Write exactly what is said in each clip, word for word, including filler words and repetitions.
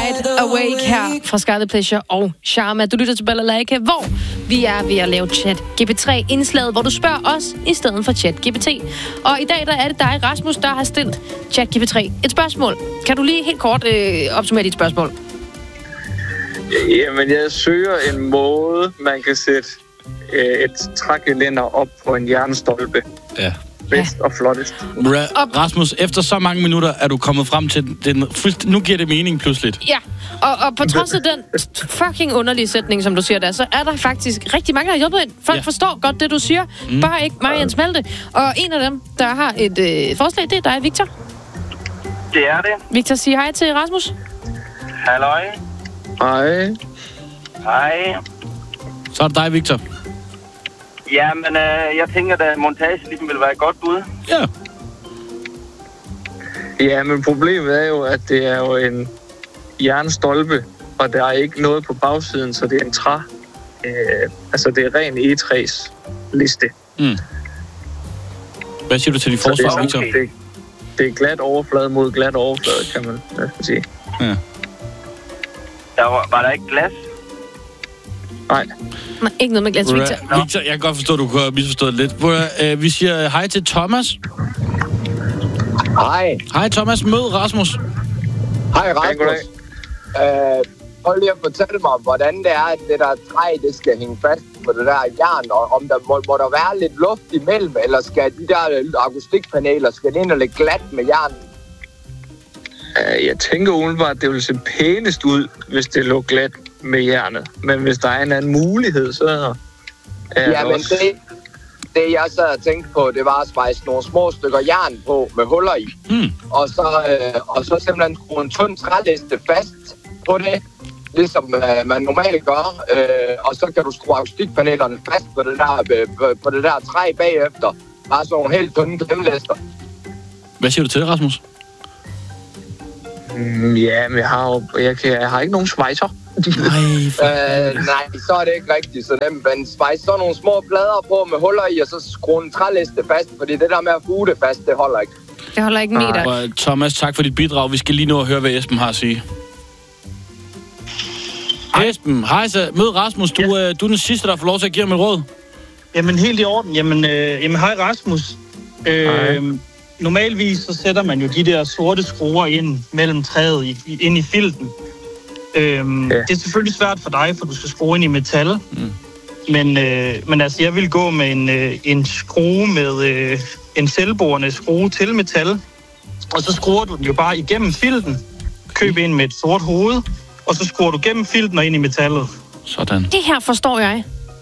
Wide Awake her fra Scarlet Pleasure og Sharma. Du lytter til Balalaika, hvor vi er ved at lave Chat G P tre indslaget, hvor du spørger os i stedet for Chat G P T. Og i dag der er det dig, Rasmus, der har stillet Chat G P tre et spørgsmål. Kan du lige helt kort øh, opsummere dit spørgsmål? Jamen, jeg søger en måde, man kan sætte øh, et trægelænder op på en jernstolpe. Ja. Bedst og flottest. Ra- Rasmus, efter så mange minutter er du kommet frem til den... Nu giver det mening pludseligt. Ja, og, og på trods af den fucking underlige sætning, som du siger der, så er der faktisk rigtig mange, der har hjulpet ind. Folk ja. forstår godt det, du siger. Mm. Bare ikke mig, Jens Malte. Og en af dem, der har et øh, forslag, det er dig, Victor. Det er det. Victor, sig hej til Rasmus. Halløj. Hej. Hej. Så er det dig, Victor. Ja, men øh, jeg tænker, at montage ligesom vil være et godt bud. Ja. Ja, men problemet er jo, at det er jo en jernstolpe, og der er ikke noget på bagsiden, så det er en træ. Øh, altså, det er ren E tre's liste. Mm. Hvad siger du til de forsvar, Victor? Det, det er glat overflade mod glat overflade, kan man jeg skal sige. Ja. Der var, var der ikke glas? Nej. Nej, ikke noget med glas, Victor. Victor, jeg kan godt forstå, at du kunne have misforstået lidt. Uh, vi siger hej til Thomas. Hej. Hej Thomas, mød Rasmus. Hej Rasmus. Uh, prøv lige at fortælle mig, hvordan det er, at det der træ, det skal hænge fast på det der jern, og om der må, må der være lidt luft imellem, eller skal de der akustikpaneler, skal det ind og ligge glat med jern? Uh, jeg tænker umiddelbart, at det vil se pænest ud, hvis det lå glat med jernet. Men hvis der er en anden mulighed, så er ja, men også... det, det jeg så havde tænkt på, det var at svejse nogle små stykker jern på med huller i. Mm. Og, så, øh, og så simpelthen skrue en tynd træliste fast på det, ligesom øh, man normalt gør. Øh, og så kan du skrue akustikpanelerne fast på det der, øh, på det der træ bagefter. Bare sådan nogle helt tynde klemlister. Hvad siger du til det, Rasmus? Mm, ja, men jeg har jo... Jeg, kan, jeg har ikke nogen svejser. Nej, øh, nej, så er det ikke rigtigt så nemt. Men svejse sådan nogle små plader på med huller i, og så skrue en træliste fast, fordi det der med at fuge det fast, det holder ikke. Det holder ikke en meter. Thomas, tak for dit bidrag. Vi skal lige nå at høre, hvad Esben har at sige. Hej. Esben, hej så. Mød Rasmus. Du, ja. øh, du er den sidste, der får lov til at give ham et råd. Jamen, helt i orden. Jamen, øh, jamen hej Rasmus. Øh, hej. Normalvis så sætter man jo de der sorte skruer ind mellem træet, i, ind i filten. Øhm, ja. Det er selvfølgelig svært for dig, for du skal skrue ind i metal. Mm. Men, øh, men altså, jeg vil gå med en, øh, en skrue med øh, en selvborende skrue til metal. Og så skruer du den jo bare igennem filten. Køb en med et sort hoved. Og så skruer du gennem filten og ind i metallet. Sådan. Det her forstår jeg.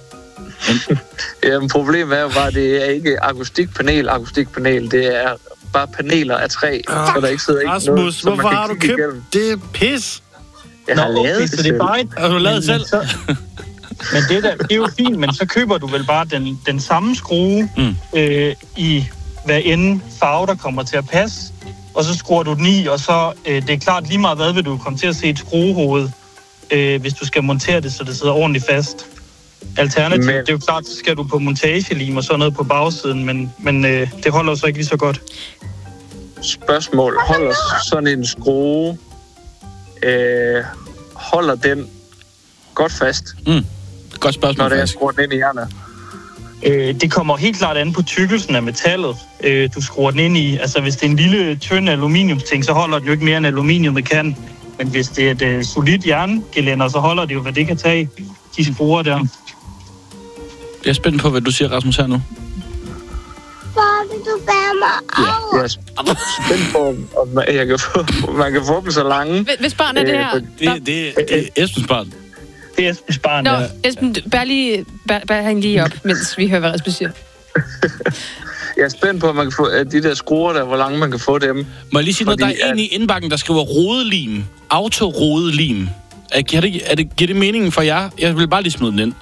Jamen, problemet er jo bare, at det er ikke akustikpanel, akustikpanel. Det er bare paneler af træ, så der ikke sidder ikke Rasmus, noget, som hvorfor man har du købt igennem. det er pis? Jeg har Nå, lavet okay, det så selv. det er bare et... Har du lavet det selv? Så... Men det, der, det er jo fint, men så køber du vel bare den, den samme skrue mm. øh, i hver ende farve, der kommer til at passe. Og så skruer du den i, og så øh, det er klart lige meget hvad vil du komme til at se et skruehoved, øh, hvis du skal montere det, så det sidder ordentligt fast. Alternativt, men... det er jo klart, så skal du på montagelim og sådan noget på bagsiden, men, men øh, det holder jo så ikke lige så godt. Spørgsmål. Holder sådan en skrue, øh, holder den godt fast, mm. Godt spørgsmål, når det er skruet ind i hjernet? Øh, det kommer helt klart an på tykkelsen af metallet, øh, du skruer den ind i. Altså, hvis det er en lille, tynd aluminiumsting, så holder den jo ikke mere end aluminiumet kan. Men hvis det er et øh, solidt jerngelænder, så holder det jo, hvad det kan tage, de skruer der. Jeg er spændt på, hvad du siger, Rasmus, her nu. Hvor vil du bære mig af? Ja, jeg er spændt på, om man, jeg kan få, man kan få dem så lange. Hvis barn er det her? Det, det, det, det er Esbens barn. Det er Esbens barn, Nå, ja. Esben, bær, lige, bær, bær hænge lige op, mens vi hører, hvad Esben siger. Jeg er spændt på, at man kan få de der skruer der, hvor lange man kan få dem. Må jeg lige sige noget, der er en i indbakken, der skriver rodelim. Autorodelim. Er det, er det, giver det meningen for jer? Jeg vil bare lige smide den ind.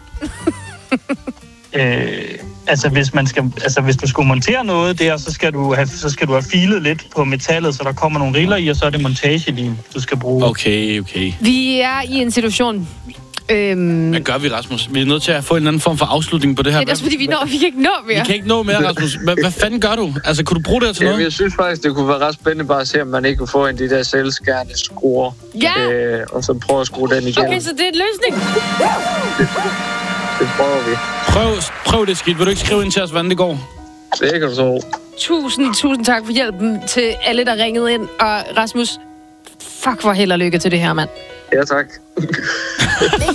øh, altså, hvis man skal, altså, hvis du skulle montere noget der, så skal du have, så skal du have filet lidt på metallet, så der kommer nogle riller i, og så er det montagelim, du skal bruge. Okay, okay. Vi er i en situation, Øhm... Hvad gør vi, Rasmus? Vi er nødt til at få en anden form for afslutning på det her. Det er også fordi, vi, når, vi kan ikke nå mere. Vi kan ikke nå mere, Rasmus. Hvad, hvad fanden gør du? Altså, kunne du bruge det til noget? Jamen, jeg synes faktisk, det kunne være ret spændende bare at se, om man ikke kunne få en af de der selvskærende skruer. Ja! Øh, og så prøve at skrue den igen. Okay, så det er en løsning. Det, det prøver vi. Prøv, prøv det skidt. Vil du ikke skrive ind til os, hvordan det går? Det kan du så. Tusind, tusind tak for hjælpen til alle, der ringede ind. Og Rasmus, fuck hvor held og lykke til det her, mand. Ja, tak.